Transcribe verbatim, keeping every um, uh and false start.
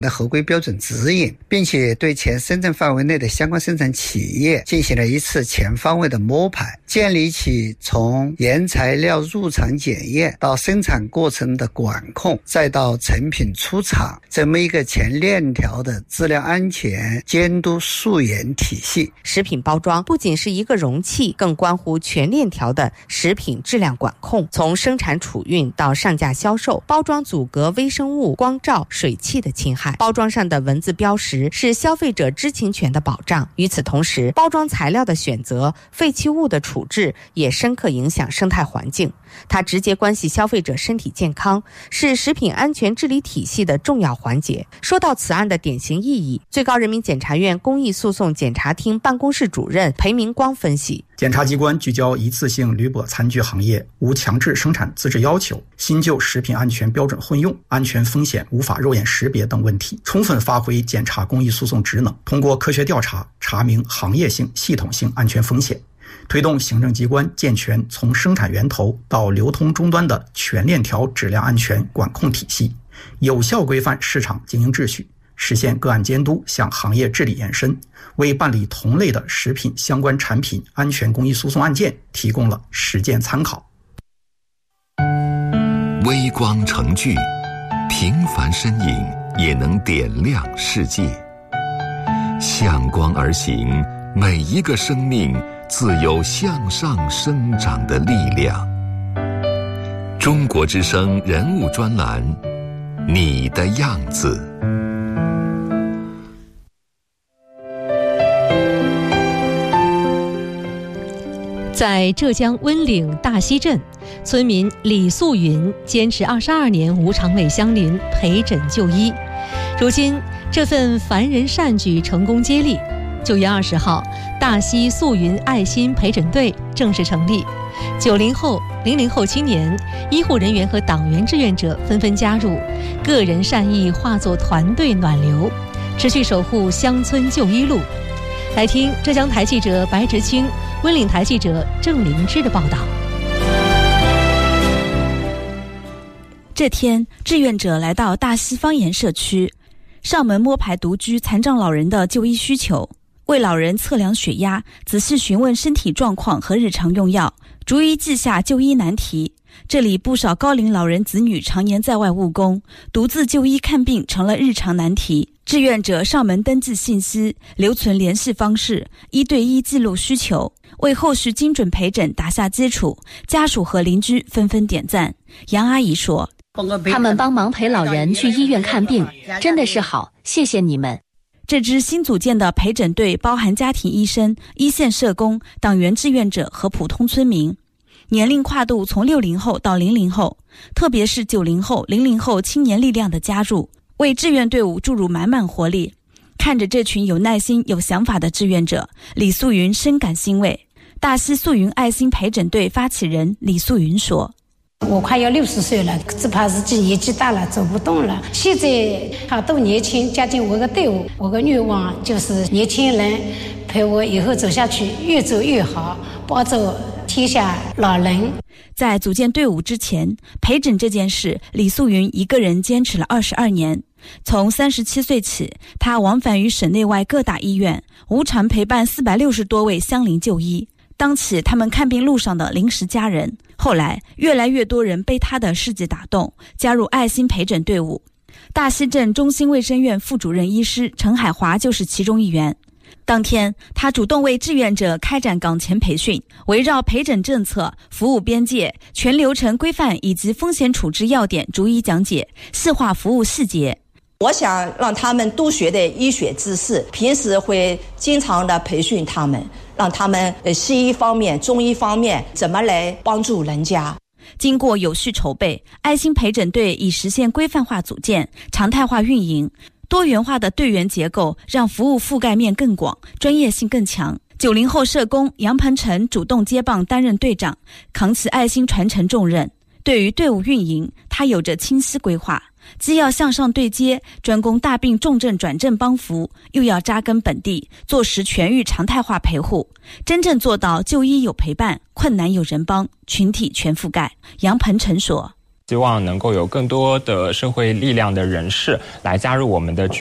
的合规标准指引，并且对全深圳范围内的相关生产企业进行了一次全方位的摸排，建立起从原材料入场检验到生产过程的管控，再到成品出厂这么一个全链条的质量安全监督溯源体系。 食品包装不仅是一个容器，更关乎全链条的食品质量管控，从生产储运到上架销售，包装阻隔微生物、光照、水汽的侵害。包装上的文字标识是消费者知情权的保障。与此同时，包装材料的选择、废弃物的处置也深刻影响生态环境，它直接关系消费者身体健康，是食品安全治理体系的重要环节。说到此案的典型意义，最高人民检察院公益诉讼检察厅办公室主任裴明光分析， 检察机关聚焦一次性铝箔餐具行业无强制生产资质要求、新旧食品安全标准混用、安全风险无法肉眼识别等问题，充分发挥检察公益诉讼职能，通过科学调查查明行业性、系统性安全风险，推动行政机关健全从生产源头到流通终端的全链条质量安全管控体系，有效规范市场经营秩序，实现个案监督向行业治理延伸，为办理同类的食品相关产品安全公益诉讼案件提供了实践参考。 微光成炬，平凡身影也能点亮世界。向光而行，每一个生命自有向上生长的力量。中国之声人物专栏，你的样子。 在浙江温岭大溪镇，村民李素云坚持二十二年无偿为乡邻陪诊就医，如今这份凡人善举成功接力。九月二十号，大溪素云爱心陪诊队正式成立，九零后、零零后青年、医护人员和党员志愿者纷纷加入，个人善意化作团队暖流，持续守护乡村就医路。来听浙江台记者白直清、温岭台记者郑灵芝的报道。 这天，志愿者来到大溪方言社区，上门摸排独居残障老人的就医需求，为老人测量血压，仔细询问身体状况和日常用药，逐一记下就医难题。这里不少高龄老人子女常年在外务工，独自就医看病成了日常难题。志愿者上门登记信息，留存联系方式，一对一记录需求，为后续精准陪诊打下基础。家属和邻居纷纷点赞。杨阿姨说， 他们帮忙陪老人去医院看病，真的是好，谢谢你们。 这支新组建的陪诊队包含家庭医生、一线社工、党员志愿者和普通村民，年龄跨度从六零后到零零后，特别是九零后、零零后青年力量的加入，为志愿队伍注入满满活力。看着这群有耐心、有想法的志愿者，李素云深感欣慰。大溪素云爱心陪诊队发起人李素云说， 我快要六十岁了，只怕自己年纪大了，走不动了。现在他都年轻，加进我个队伍，我个愿望就是年轻人陪我以后走下去，越走越好，帮助天下老人。 在组建队伍之前，陪诊这件事，李素云一个人坚持了二十二年。从三十七岁起，他往返于省内外各大医院，无偿陪伴四百六十多位乡邻就医，当起他们看病路上的临时家人。后来，越来越多人被他的事迹打动，加入爱心陪诊队伍。大溪镇中心卫生院副主任医师陈海华就是其中一员。当天，他主动为志愿者开展岗前培训，围绕陪诊政策、服务边界、全流程规范以及风险处置要点逐一讲解，细化服务细节。 我想让他们多学的医学知识，平时会经常的培训他们，让他们西医方面、中医方面怎么来帮助人家。 经过有序筹备，爱心陪诊队已实现规范化组建、常态化运营。多元化的队员结构让服务覆盖面更广，专业性更强。九零后社工杨鹏程主动接棒担任队长，扛起爱心传承重任。对于队伍运营，他有着清晰规划，既要向上对接，专攻大病重症转症帮扶，又要扎根本地，做实全域常态化陪护，真正做到就医有陪伴，困难有人帮，群体全覆盖。杨鹏程说， 希望能够有更多的社会力量的人士来加入我们的